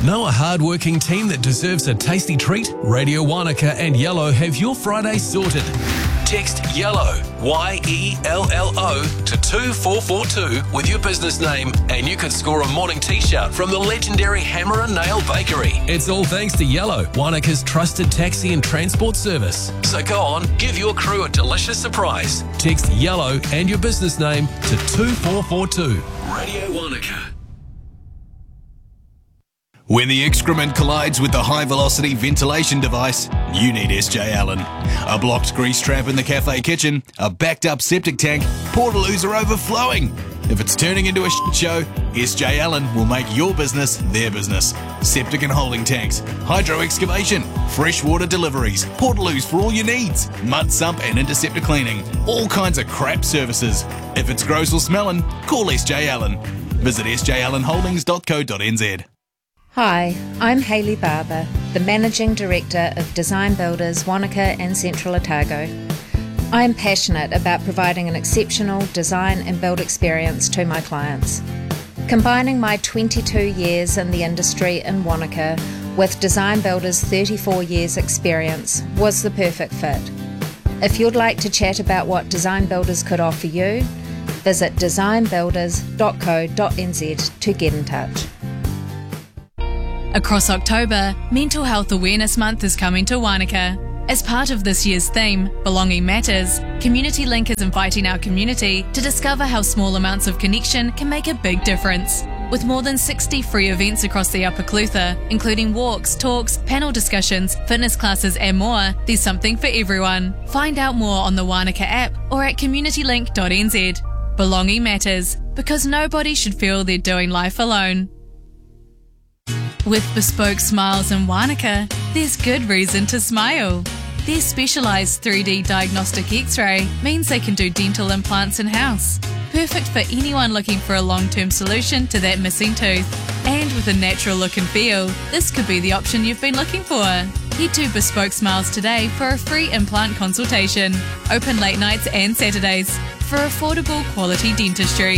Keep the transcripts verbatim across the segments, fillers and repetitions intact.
Know a hard-working team that deserves a tasty treat? Radio Wanaka and Yellow have your Friday sorted. Text YELLOW, Y E L L O, to two four four two with your business name and you could score a morning t-shirt from the legendary Hammer and Nail Bakery. It's all thanks to Yellow, Wanaka's trusted taxi and transport service. So go on, give your crew a delicious surprise. Text YELLOW and your business name to two four four two. Radio Wanaka. When the excrement collides with the high-velocity ventilation device, you need S J Allen. A blocked grease trap in the cafe kitchen, a backed-up septic tank, portaloos are overflowing. If it's turning into a shit show, S J Allen will make your business their business. Septic and holding tanks, hydro excavation, freshwater deliveries, portaloos for all your needs, mud sump and interceptor cleaning, all kinds of crap services. If it's gross or smelling, call S J Allen. Visit s j allen holdings dot co dot n z. Hi, I'm Hayley Barber, the Managing Director of Design Builders Wanaka and Central Otago. I am passionate about providing an exceptional design and build experience to my clients. Combining my twenty-two years in the industry in Wanaka with Design Builders' thirty-four years experience was the perfect fit. If you'd like to chat about what Design Builders could offer you, visit design builders dot co dot n z to get in touch. Across October, Mental Health Awareness Month is coming to Wanaka. As part of this year's theme, Belonging Matters, Community Link is inviting our community to discover how small amounts of connection can make a big difference. With more than sixty free events across the Upper Clutha, including walks, talks, panel discussions, fitness classes and more, there's something for everyone. Find out more on the Wanaka app or at community link dot n z. Belonging matters, because nobody should feel they're doing life alone. With Bespoke Smiles in Wanaka, there's good reason to smile. Their specialised three D diagnostic X-ray means they can do dental implants in-house. Perfect for anyone looking for a long-term solution to that missing tooth. And with a natural look and feel, this could be the option you've been looking for. Head to Bespoke Smiles today for a free implant consultation. Open late nights and Saturdays for affordable quality dentistry.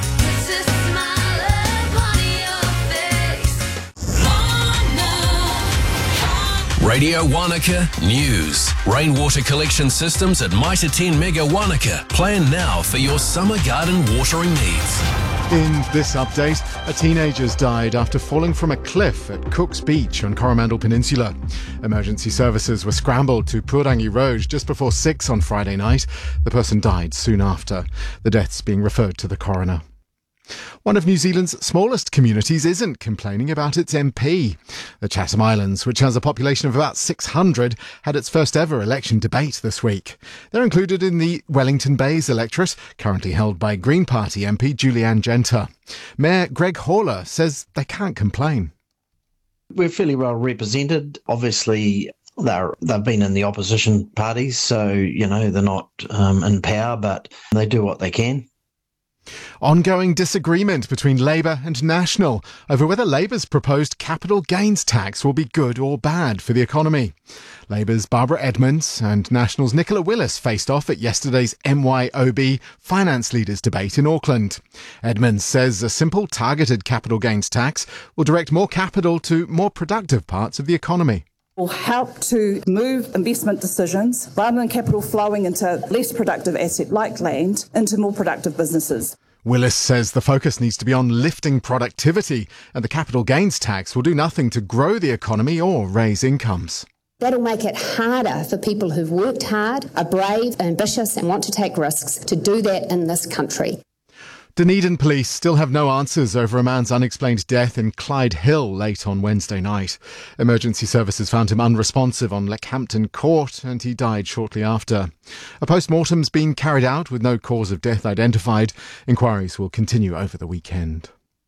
Radio Wanaka News. Rainwater collection systems at Mitre ten Mega Wanaka. Plan now for your summer garden watering needs. In this update, a teenager's died after falling from a cliff at Cook's Beach on Coromandel Peninsula. Emergency services were scrambled to Purangi Road just before six on Friday night. The person died soon after. The death's being referred to the coroner. One of New Zealand's smallest communities isn't complaining about its M P. The Chatham Islands, which has a population of about six hundred, had its first ever election debate this week. They're included in the Wellington Bays electorate, currently held by Green Party M P Julianne Genter. Mayor Greg Horler says they can't complain. We're fairly well represented. Obviously, they're, they've been in the opposition parties, so, you know, they're not um, in power, but they do what they can. Ongoing disagreement between Labour and National over whether Labour's proposed capital gains tax will be good or bad for the economy. Labour's Barbara Edmonds and National's Nicola Willis faced off at yesterday's M Y O B finance leaders debate in Auckland. Edmonds says a simple targeted capital gains tax will direct more capital to more productive parts of the economy. Will help to move investment decisions rather than capital flowing into less productive asset like land into more productive businesses. Willis says the focus needs to be on lifting productivity, and the capital gains tax will do nothing to grow the economy or raise incomes. That'll make it harder for people who've worked hard, are brave, ambitious and want to take risks to do that in this country. Dunedin police still have no answers over a man's unexplained death in Clyde Hill late on Wednesday night. Emergency services found him unresponsive on Leckhampton Court and he died shortly after. A post-mortem's been carried out with no cause of death identified. Inquiries will continue over the weekend.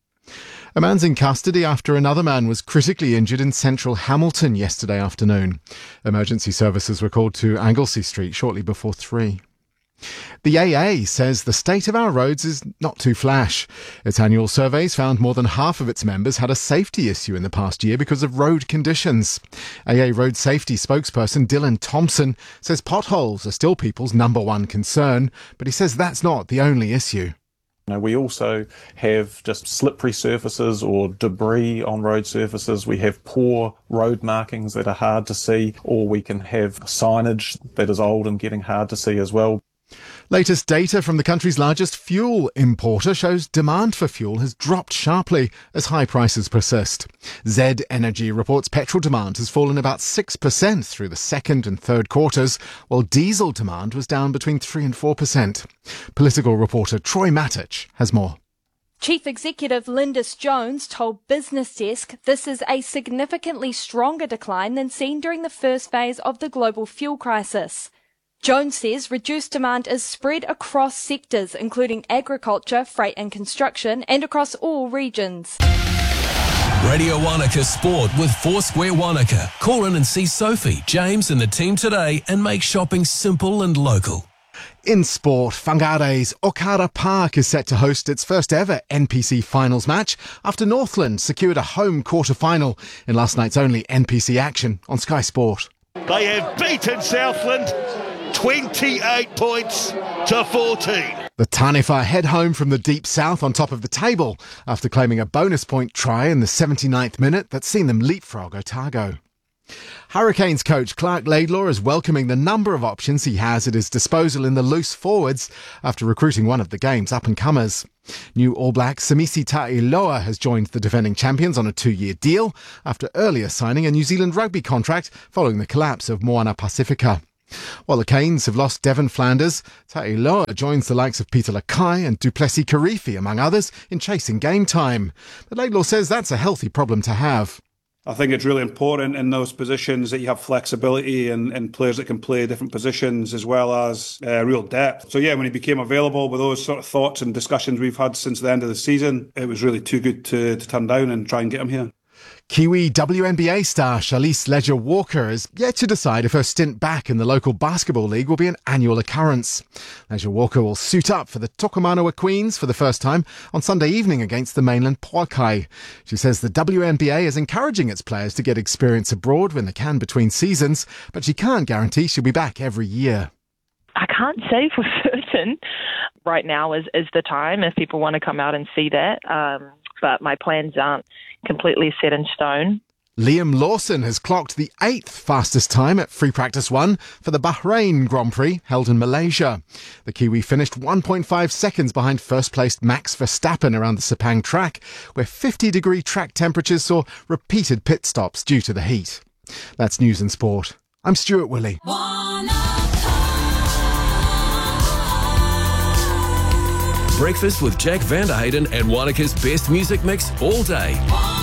A man's in custody after another man was critically injured in central Hamilton yesterday afternoon. Emergency services were called to Anglesey Street shortly before three. The A A says the state of our roads is not too flash. Its annual surveys found more than half of its members had a safety issue in the past year because of road conditions. A A road safety spokesperson Dylan Thompson says potholes are still people's number one concern, but he says that's not the only issue. You know, we also have just slippery surfaces or debris on road surfaces. We have poor road markings that are hard to see, or we can have signage that is old and getting hard to see as well. Latest data from the country's largest fuel importer shows demand for fuel has dropped sharply as high prices persist. Z Energy reports petrol demand has fallen about six percent through the second and third quarters, while diesel demand was down between three and four percent. Political reporter Troy Matic has more. Chief Executive Lindis Jones told Business Desk this is a significantly stronger decline than seen during the first phase of the global fuel crisis. Jones says reduced demand is spread across sectors, including agriculture, freight and construction, and across all regions. Radio Wanaka Sport with Foursquare Wanaka. Call in and see Sophie, James and the team today and make shopping simple and local. In sport, Whangare's Okara Park is set to host its first ever N P C finals match after Northland secured a home quarter-final in last night's only N P C action on Sky Sport. They have beaten Southland twenty-eight points to fourteen. The Taniwha head home from the deep south on top of the table after claiming a bonus point try in the seventy-ninth minute that's seen them leapfrog Otago. Hurricanes coach Clark Laidlaw is welcoming the number of options he has at his disposal in the loose forwards after recruiting one of the game's up-and-comers. New All Black Samisi Ta'iloa has joined the defending champions on a two-year deal after earlier signing a New Zealand rugby contract following the collapse of Moana Pacifica. While the Canes have lost Devon Flanders, Ta'iloa joins the likes of Peter Lakai and Duplessis Karifi, among others, in chasing game time. But Laidlaw says that's a healthy problem to have. I think it's really important in those positions that you have flexibility and, and players that can play different positions as well as uh, real depth. So yeah, when he became available with those sort of thoughts and discussions we've had since the end of the season, it was really too good to, to turn down and try and get him here. Kiwi W N B A star Charlize Leger-Walker is yet to decide if her stint back in the local basketball league will be an annual occurrence. Leger-Walker will suit up for the Tokomanawa Queens for the first time on Sunday evening against the mainland Poakai. She says the W N B A is encouraging its players to get experience abroad when they can between seasons, but she can't guarantee she'll be back every year. I can't say for certain. Right now is, is the time if people want to come out and see that. Um, but my plans aren't completely set in stone. Liam Lawson has clocked the eighth fastest time at Free Practice one for the Bahrain Grand Prix held in Malaysia. The Kiwi finished one point five seconds behind first-placed Max Verstappen around the Sepang track, where fifty-degree track temperatures saw repeated pit stops due to the heat. That's News and Sport. I'm Stuart Willey. Breakfast with Jack Vanderhayden and Wanaka's best music mix all day.